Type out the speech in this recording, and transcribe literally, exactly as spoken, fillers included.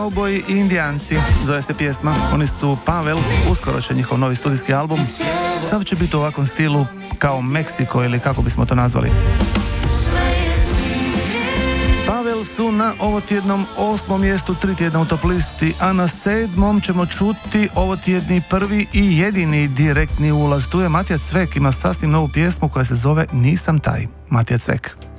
Kauboji i Indijanci zove se pjesma. Oni su Pavel, uskoro će njihov novi studijski album. Sav će biti u ovakvom stilu kao Meksiko ili kako bismo to nazvali. Pavel su na ovotjednom osmom mjestu, tri tjedna u top listi, a na sedmom ćemo čuti ovotjedni prvi i jedini direktni ulaz. Tu je Matija Cvek, ima sasvim novu pjesmu koja se zove Nisam taj. Matija Cvek.